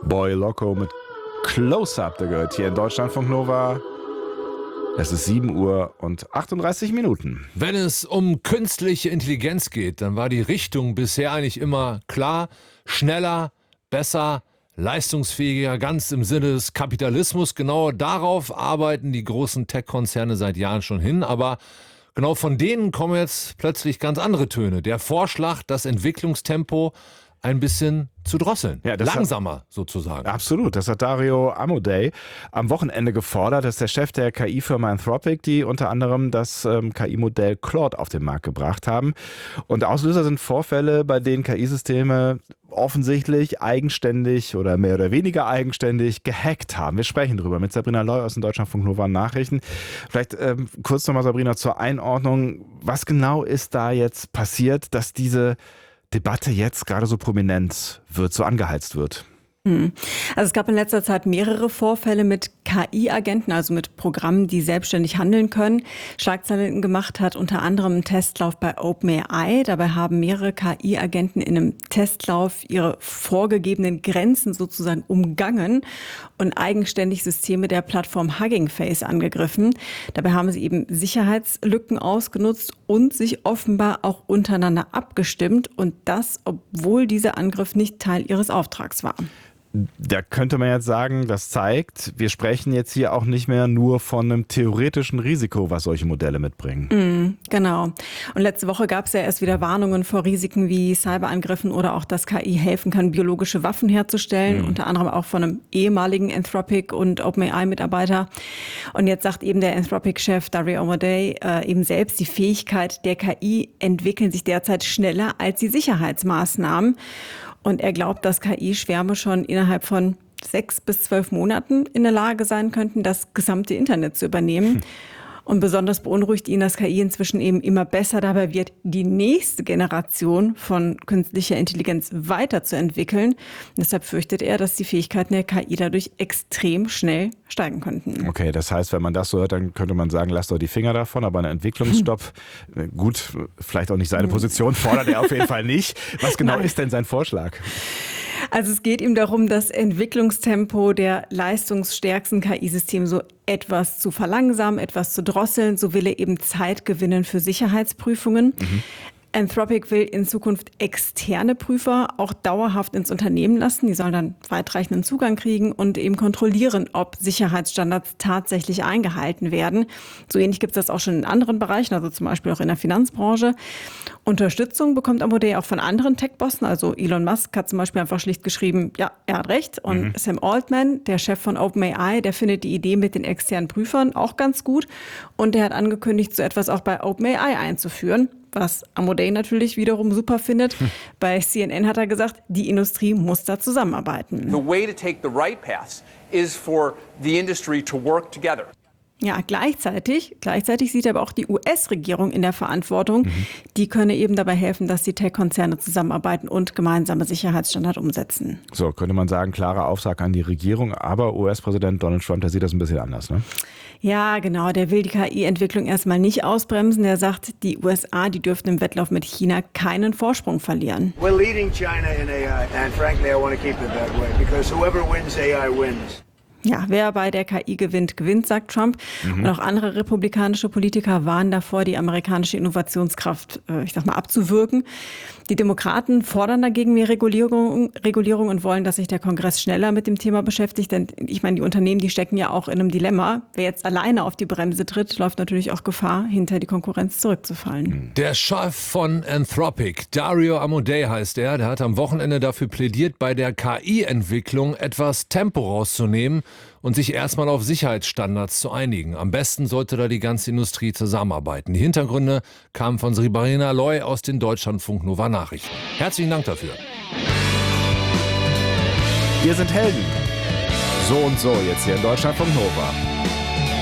Boy Loco mit Close-Up, der gehört hier in Deutschlandfunk Nova. Es ist 7 Uhr und 38 Minuten. Wenn es um künstliche Intelligenz geht, dann war die Richtung bisher eigentlich immer klar: schneller, besser, leistungsfähiger, ganz im Sinne des Kapitalismus. Genau darauf arbeiten die großen Tech-Konzerne seit Jahren schon hin. Aber genau von denen kommen jetzt plötzlich ganz andere Töne. Der Vorschlag, das Entwicklungstempo ein bisschen zu drosseln. Ja, langsamer sozusagen. Absolut, das hat Dario Amodei am Wochenende gefordert. Das ist der Chef der KI-Firma Anthropic, die unter anderem das KI-Modell Claude auf den Markt gebracht haben. Und Auslöser sind Vorfälle, bei denen KI-Systeme offensichtlich eigenständig oder mehr oder weniger eigenständig gehackt haben. Wir sprechen darüber mit Sabrina Loy aus den Deutschlandfunk Nova Nachrichten. Vielleicht kurz nochmal, Sabrina, zur Einordnung. Was genau ist da jetzt passiert, dass diese Debatte jetzt gerade so prominent wird, so angeheizt wird? Also es gab in letzter Zeit mehrere Vorfälle mit KI-Agenten, also mit Programmen, die selbstständig handeln können. Schlagzeilen gemacht hat unter anderem ein Testlauf bei OpenAI. Dabei haben mehrere KI-Agenten in einem Testlauf ihre vorgegebenen Grenzen sozusagen umgangen und eigenständig Systeme der Plattform Hugging Face angegriffen. Dabei haben sie eben Sicherheitslücken ausgenutzt und sich offenbar auch untereinander abgestimmt. Und das, obwohl dieser Angriff nicht Teil ihres Auftrags war. Da könnte man jetzt sagen, das zeigt, wir sprechen jetzt hier auch nicht mehr nur von einem theoretischen Risiko, was solche Modelle mitbringen. Genau. Und letzte Woche gab es ja erst wieder Warnungen vor Risiken wie Cyberangriffen oder auch, dass KI helfen kann, biologische Waffen herzustellen, unter anderem auch von einem ehemaligen Anthropic- und OpenAI-Mitarbeiter. Und jetzt sagt eben der Anthropic-Chef Dario Amodei eben selbst, die Fähigkeit der KI entwickeln sich derzeit schneller als die Sicherheitsmaßnahmen. Und er glaubt, dass KI-Schwärme schon innerhalb von 6 bis 12 Monaten in der Lage sein könnten, das gesamte Internet zu übernehmen. Und besonders beunruhigt ihn, dass KI inzwischen eben immer besser dabei wird, die nächste Generation von künstlicher Intelligenz weiterzuentwickeln. Und deshalb fürchtet er, dass die Fähigkeiten der KI dadurch extrem schnell steigen könnten. Okay, das heißt, wenn man das so hört, dann könnte man sagen, lasst doch die Finger davon, aber ein Entwicklungsstopp, gut, vielleicht auch nicht seine Position, fordert er auf jeden Fall nicht. Was genau ist denn sein Vorschlag? Also es geht ihm darum, das Entwicklungstempo der leistungsstärksten KI-Systeme so etwas zu verlangsamen, etwas zu drosseln. So will er eben Zeit gewinnen für Sicherheitsprüfungen. Anthropic will in Zukunft externe Prüfer auch dauerhaft ins Unternehmen lassen. Die sollen dann weitreichenden Zugang kriegen und eben kontrollieren, ob Sicherheitsstandards tatsächlich eingehalten werden. So ähnlich gibt es das auch schon in anderen Bereichen, also zum Beispiel auch in der Finanzbranche. Unterstützung bekommt Amodei auch von anderen Tech-Bossen. Also Elon Musk hat zum Beispiel einfach schlicht geschrieben, ja, er hat recht. Und Sam Altman, der Chef von OpenAI, der findet die Idee mit den externen Prüfern auch ganz gut. Und der hat angekündigt, so etwas auch bei OpenAI einzuführen. Was Amodei natürlich wiederum super findet. Bei CNN hat er gesagt, die Industrie muss da zusammenarbeiten. The way to take the right path is for the industry to work together. Ja, gleichzeitig sieht er aber auch die US-Regierung in der Verantwortung. Die könne eben dabei helfen, dass die Tech-Konzerne zusammenarbeiten und gemeinsame Sicherheitsstandards umsetzen. So, könnte man sagen, klarer Auftrag an die Regierung, aber US-Präsident Donald Trump, der sieht das ein bisschen anders, ne? Ja, genau. Der will die KI-Entwicklung erstmal nicht ausbremsen. Der sagt, die USA, die dürften im Wettlauf mit China keinen Vorsprung verlieren. We're leading China in AI and frankly I want to keep it that way because whoever wins AI wins. Ja, wer bei der KI gewinnt, gewinnt, sagt Trump. Und auch andere republikanische Politiker warnen davor, die amerikanische Innovationskraft, abzuwürgen. Die Demokraten fordern dagegen mehr Regulierung und wollen, dass sich der Kongress schneller mit dem Thema beschäftigt. Denn ich meine, die Unternehmen, die stecken ja auch in einem Dilemma. Wer jetzt alleine auf die Bremse tritt, läuft natürlich auch Gefahr, hinter die Konkurrenz zurückzufallen. Der Chef von Anthropic, Dario Amodei heißt er, der hat am Wochenende dafür plädiert, bei der KI-Entwicklung etwas Tempo rauszunehmen und sich erstmal auf Sicherheitsstandards zu einigen. Am besten sollte da die ganze Industrie zusammenarbeiten. Die Hintergründe kamen von Sabrina Loy aus den Deutschlandfunk Nova Nachrichten. Herzlichen Dank dafür. Wir sind Helden. So und so jetzt hier in Deutschlandfunk Nova.